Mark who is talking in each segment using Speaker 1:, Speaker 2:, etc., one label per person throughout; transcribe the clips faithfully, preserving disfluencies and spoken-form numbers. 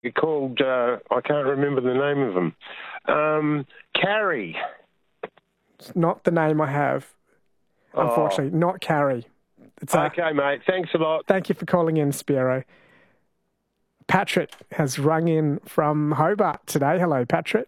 Speaker 1: called, uh, I can't remember the name of them, um, Carrie.
Speaker 2: It's not the name I have, unfortunately. Oh. Not Carrie. It's, uh,
Speaker 1: okay, mate. Thanks a lot.
Speaker 2: Thank you for calling in, Spiro. Patrick has rung in from Hobart today. Hello, Patrick.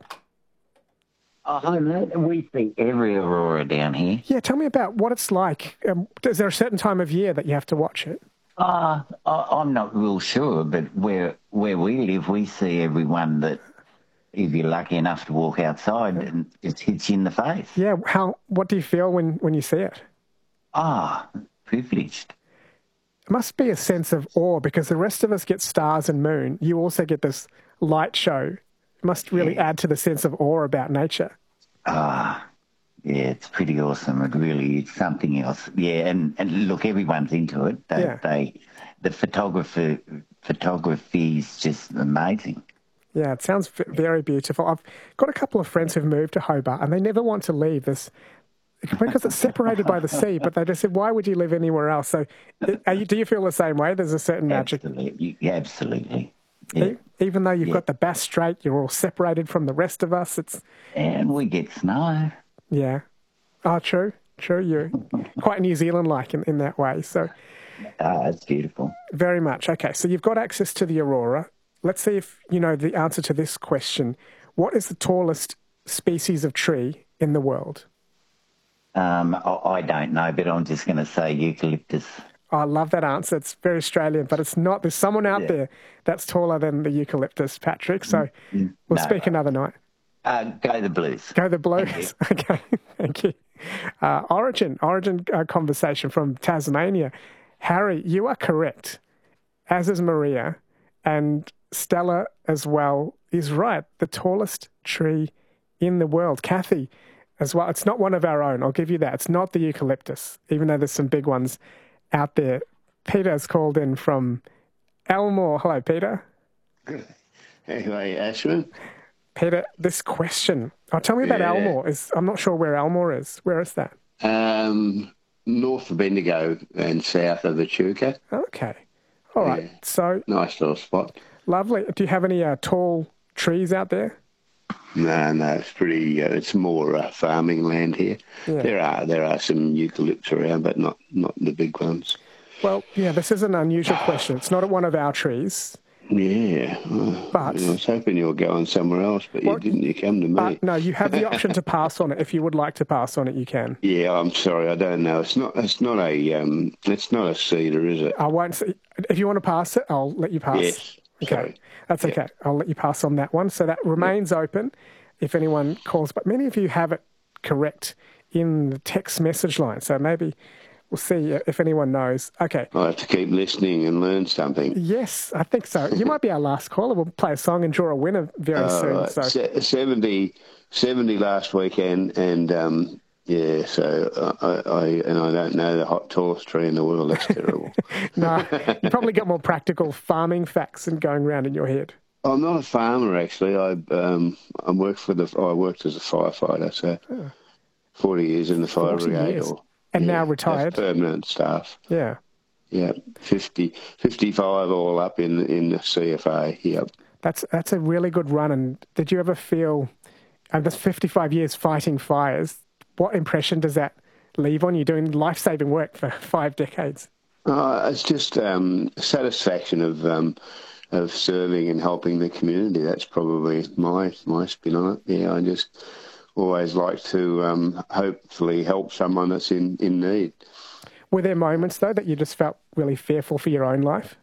Speaker 3: Oh, hi, mate. We see every aurora down here.
Speaker 2: Yeah, tell me about what it's like. Um, is there a certain time of year that you have to watch it?
Speaker 3: Uh, I, I'm not real sure, but where where we live, we see everyone that, if you're lucky enough to walk outside, yeah. and it hits you in the face.
Speaker 2: Yeah, how? What do you feel when, when you see it?
Speaker 3: Ah, privileged.
Speaker 2: It must be a sense of awe, because the rest of us get stars and moon. You also get this light show. It must really yeah. add to the sense of awe about nature.
Speaker 3: Ah, yeah, it's pretty awesome. It really is something else. Yeah, and, and look, everyone's into it. They,
Speaker 2: yeah.
Speaker 3: they, the photographer, photography is just amazing.
Speaker 2: Yeah, it sounds very beautiful. I've got a couple of friends who've moved to Hobart, and they never want to leave this because it's separated by the sea. But they just said, "Why would you live anywhere else?" So, are you, do you feel the same way? There's a certain magic.
Speaker 3: Absolutely, yeah, absolutely. Yeah.
Speaker 2: Even though you've
Speaker 3: yeah.
Speaker 2: got the Bass Strait, you're all separated from the rest of us. It's
Speaker 3: and we get snow.
Speaker 2: Yeah. Oh, true, true. You're quite New Zealand-like in, in that way. So,
Speaker 3: ah, it's beautiful.
Speaker 2: Very much. Okay, so you've got access to the aurora. Let's see if you know the answer to this question. What is the tallest species of tree in the world?
Speaker 3: Um, I, I don't know, but I'm just going to say eucalyptus.
Speaker 2: Oh, I love that answer. It's very Australian, but it's not. There's someone out yeah. there that's taller than the eucalyptus, Patrick. So we'll no, speak another night.
Speaker 3: Uh, go the Blues.
Speaker 2: Go the Blues. Okay, thank you. Uh, origin, origin uh, conversation from Tasmania. Harry, you are correct, as is Maria, and Stella as well is right. The tallest tree in the world. Kathy as well. It's not one of our own, I'll give you that. It's not the eucalyptus, even though there's some big ones out there. Peter's called in from Elmore. Hello, Peter.
Speaker 4: Hey, Ashwin.
Speaker 2: Peter, this question. Oh, tell me about yeah. Elmore. Is I'm not sure where Elmore is. Where is that?
Speaker 4: Um, north of Bendigo and south of Echuca.
Speaker 2: Okay. All right. Yeah. So
Speaker 4: nice little spot.
Speaker 2: Lovely. Do you have any uh, tall trees out there?
Speaker 4: No, no. It's pretty. Uh, it's more uh, farming land here. Yeah. There are there are some eucalypts around, but not not the big ones.
Speaker 2: Well, yeah. This is an unusual question. It's not one of our trees.
Speaker 4: Yeah, well,
Speaker 2: but
Speaker 4: I was hoping you were going somewhere else, but well, you didn't. You come to me.
Speaker 2: Uh, no, you have the option to pass on it. If you would like to pass on it, you can.
Speaker 4: Yeah, I'm sorry, I don't know. It's not. It's not a. Um, it's not a cedar, is it?
Speaker 2: I won't. See, if you want to pass it, I'll let you pass.
Speaker 4: Yes.
Speaker 2: Okay,
Speaker 4: sorry.
Speaker 2: That's
Speaker 4: yeah.
Speaker 2: okay. I'll let you pass on that one. So that remains yeah. open. If anyone calls, but many of you have it correct in the text message line. So maybe. We'll see if anyone knows. Okay.
Speaker 4: I'll have to keep listening and learn something.
Speaker 2: Yes, I think so. You might be our last caller. We'll play a song and draw a winner very
Speaker 4: uh,
Speaker 2: soon.
Speaker 4: Right.
Speaker 2: So.
Speaker 4: Se- seventy, seventy last weekend, and um, yeah, so I, I and I don't know the hot tallest tree in the world. That's terrible.
Speaker 2: No, you probably got more practical farming facts than going around in your head.
Speaker 4: I'm not a farmer actually. I um I worked for the I worked as a firefighter, so oh. forty years in the fire brigade. Or,
Speaker 2: And
Speaker 4: yeah,
Speaker 2: now retired.
Speaker 4: Permanent staff.
Speaker 2: Yeah.
Speaker 4: Yeah, fifty, fifty-five all up in in the C F A. Yep.
Speaker 2: That's that's a really good run. And did you ever feel, and that's fifty-five years fighting fires, what impression does that leave on you doing life-saving work for five decades?
Speaker 4: Uh, it's just um, satisfaction of um, of serving and helping the community. That's probably my my spin on it. Yeah, I just always like to um, hopefully help someone that's in, in need.
Speaker 2: Were there moments, though, that you just felt really fearful for your own life?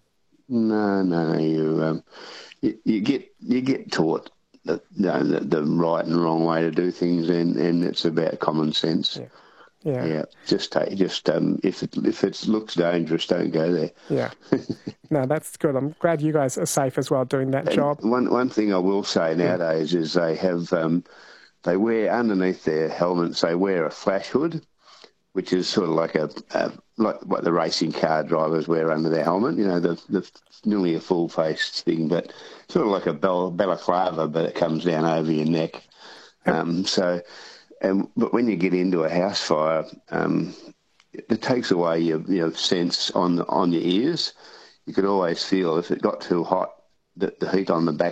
Speaker 4: No, no, you um, you, you get you get taught the, the, the right and wrong way to do things, and, and it's about common sense.
Speaker 2: Yeah, yeah.
Speaker 4: yeah just take, just um, if it if it looks dangerous, don't go there.
Speaker 2: Yeah. No, that's good. I'm glad you guys are safe as well doing that
Speaker 4: and
Speaker 2: job.
Speaker 4: One one thing I will say nowadays yeah. is they have. Um, They wear, underneath their helmets, they wear a flash hood, which is sort of like a, a like what the racing car drivers wear under their helmet. You know, the, the nearly a full-face thing, but sort of like a bal- balaclava, but it comes down over your neck. Um, so, and but when you get into a house fire, um, it takes away your, your sense on on your ears. You could always feel if it got too hot the, the heat on the back